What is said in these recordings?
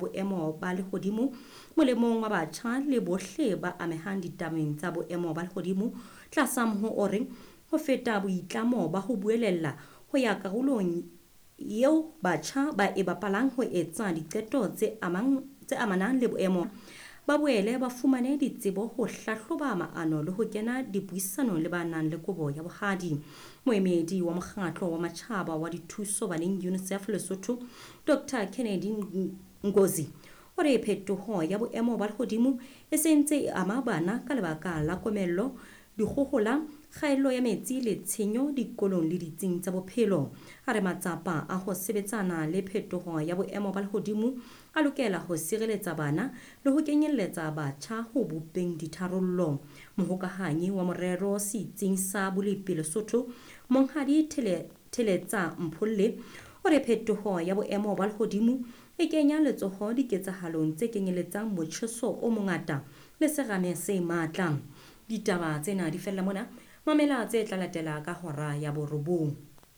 boemo ba lehodimo molemong wa batjha le bohle ba amehang ditabeng tsa boemo ba lehodimo tlasa moho o reng ho feta boitlamo ba ho buelella ho ya karolong eo batjha ba e bapalang ho etsa diqeto tse amanang le boemo ba boele ba fumane ditsebo ho hlahloba maano le ho kena dipuisanong le ba nang le kobo ya bohadi. Moemedi wa mokgatlo wa matjhaba wa dithuso baneng UNICEF Lesotho Dr Kennedy Ngozi o re phetoho ya boemo ba lehodimo e sentse e ama bana ka lebaka la komello, dikgohola, kgaello ya metsi le tshenyo dikolong le ditsing tsa bophelo. A re matsapa a ho sebetsana le phetoho ya boemo ba lehodimo a lokela ho sireletsa bana le ho kenyelletsa batjha ho bopeng ditharollo. Mohokahanyi wa morero setsing sa bolepi Lesotho Monghadi Theletsa Mpholle o re phetoho ya boemo ba lehodimo e kenya letsoho diketsahalong tse kenyelletsang motjheso o mongata le serame se matla. Ditaba tsena di fella mona, mamela tse tla latela ka hora ya borobong.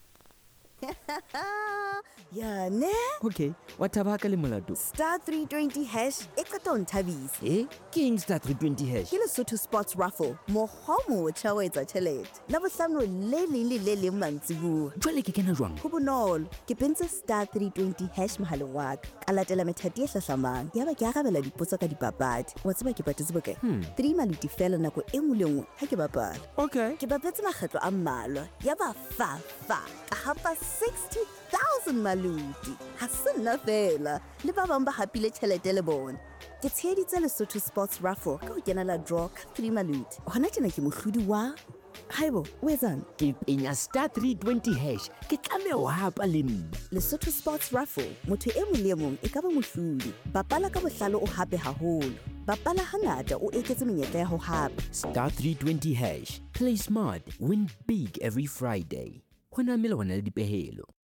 Ya ne? Okay, wa tabaka le molato. Star 320 hash e qeta nthabisa. Ke eng Star 320 hash? Ke Lesotho Sports Raffle, mokgwa o motjha wa etsa tjhelete. Labohlano le leng le le leng mantsibuwa. Jwale ke kena jwang? Ho bonolo, ke pentse Star 320 hash mohaleng wa ka. Ka latela methati e hlahlamang. Yaba ke arabela dipotso ka dipapadi. Wa tseba ke patetse bokae? 3 maluti fela nako e nngwe le nngwe ha ke bapala. Okay. Ke bapetse makgetlo a mmalwa. Yaba fa ka hapa 60,000 maluti. Ha se nna fela, le ba bang ba hapile tjhelete le bona. Ke tsheheditse Lesotho Sports Raffle ka ho kenela draw ka 3 maluti. Hona tjena ke mohlodi wa Haibo, o etsang? Ke penya Star 320 hash. Ke tlameha ho hapa le nna. Lesotho Sports Raffle, motho e mong le e mong e ka ba mohlodi. Bapala ka bohlale o hape haholo. Bapala hangata o eketse menyetla ya ho hapa. Star 320 hash. Play smart, win big every Friday. Hona mele hona le dipehelo.